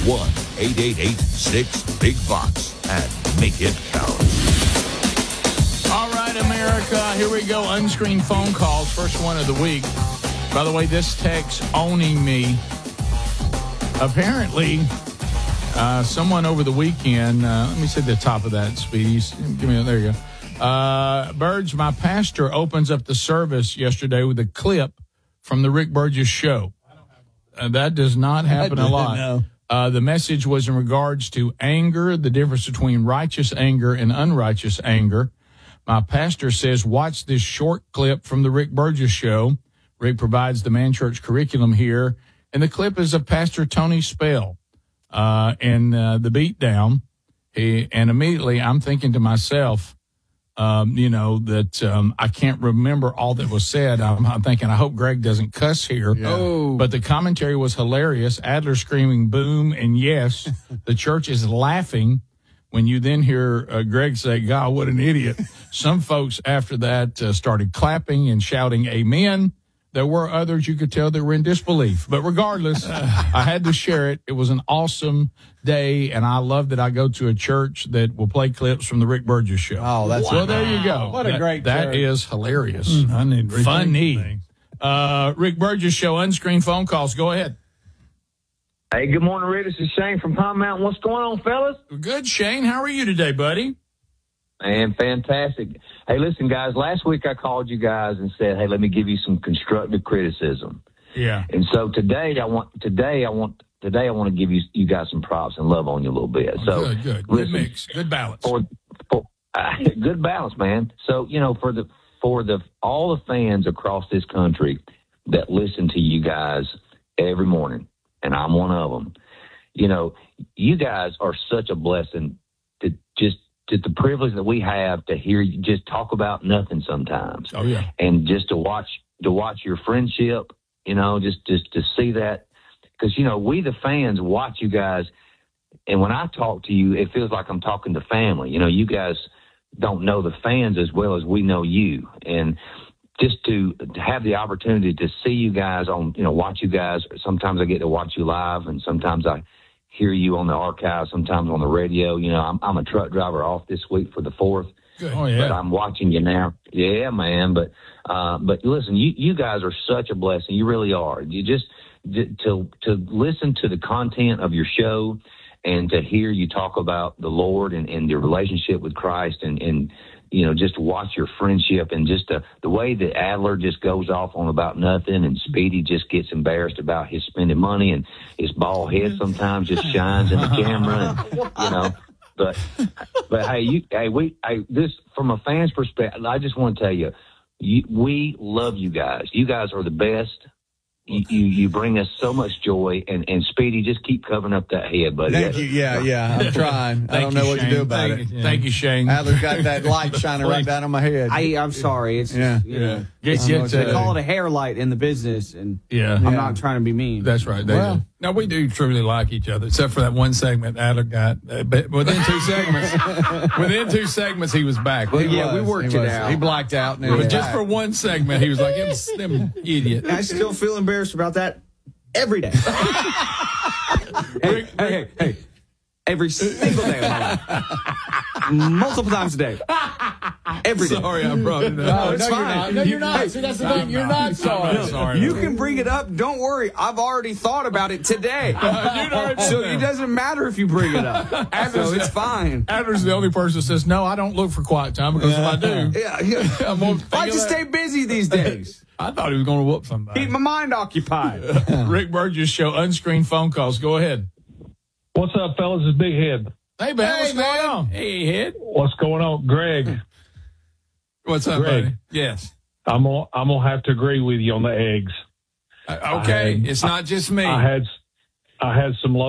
1-888-6-BIG-BOX and make it count. All right, America, here we go. Unscreened phone calls, first one of the week. By the way, this text owning me. Apparently, someone over the weekend, let me say the top of that, Speedy. There you go. Burge, my pastor opens up the service yesterday with a clip from the Rick Burgess show. That does not happen a lot. No. The message was in regards to anger, the difference between righteous anger and unrighteous anger. My pastor says, watch this short clip from the Rick Burgess show. Rick provides the Man Church curriculum here. And the clip is of Pastor Tony Spell and the beatdown. And immediately I'm thinking to myself, that I can't remember all that was said. I'm thinking, I hope Greg doesn't cuss here. Yeah. Oh. But the commentary was hilarious. Adler screaming boom and yes. The church is laughing. When you then hear Greg say, God, what an idiot. Some folks after that started clapping and shouting amen. There were others you could tell that were in disbelief. But regardless, I had to share it. It was an awesome day, and I love that I go to a church that will play clips from the Rick Burgess show. Oh, that's well, there you go. What a great That church. is hilarious. I need Funny. Rick Burgess show, unscreened phone calls. Go ahead. Hey, good morning, Rick. This is Shane from Pine Mountain. What's going on, fellas? Good, Shane. How are you today, buddy? Man, fantastic. Hey, listen, guys, last week I called you guys and said, hey, let me give you some constructive criticism. Yeah. And so today I want to give you guys some props and love on you a little bit. So Good listen, mix. Good balance. Good balance, man. So, for all the fans across this country that listen to you guys every morning, and I'm one of them, you guys are such a blessing to the privilege that we have to hear you just talk about nothing sometimes. Oh, yeah. And just to watch your friendship, just to see that. Because, we the fans watch you guys. And when I talk to you, it feels like I'm talking to family. You guys don't know the fans as well as we know you. And just to have the opportunity to see you guys watch you guys. Sometimes I get to watch you live, and sometimes I hear you on the archive, sometimes on the radio. I'm a truck driver off this week for the 4th. Good. Oh, yeah. But I'm watching you now. Yeah, man. But listen, you guys are such a blessing. You really are. You just to listen to the content of your show and to hear you talk about the Lord and your relationship with Christ and just watch your friendship and just the way that Adler just goes off on about nothing and Speedy just gets embarrassed about his spending money and his bald head sometimes just shines in the camera and, but hey, this from a fan's perspective, I just want to tell you, we love you guys. You guys are the best. You bring us so much joy, and Speedy, just keep covering up that head, buddy. Thank you. Yeah, I'm trying. I don't know what to do about it. Thank you, Shane. Adler's got that light shining right down on my head. I'm sorry. It's just, they call it a hair light in the business, and I'm not trying to be mean. That's right. No, we do truly like each other, except for that one segment Adler got. But within two segments, he was back. We worked it out. He blacked out. But just for one segment, he was like, them idiot. I still feel embarrassed about that every day. Hey. Every single day of my life. Multiple times a day. Every day. Sorry, I brought it up. No, it's fine. No, you're not. See, that's the thing. You're not sorry. Sorry. You can bring it up. Don't worry. I've already thought about it today. So it doesn't matter if you bring it up. So it's fine. Adler's the only person that says, no, I don't look for quiet time because if I do, I'm going to I just stay busy these days. I thought he was going to whoop somebody. Keep my mind occupied. Rick Burgess show, unscreened phone calls. Go ahead. What's up, fellas? It's Big Head. Hey, man, what's going on? Hey, Head. What's going on, Greg? What's up, Greg. buddy? Yes. I'm gonna have to agree with you on the eggs. Okay, it's not just me. I had some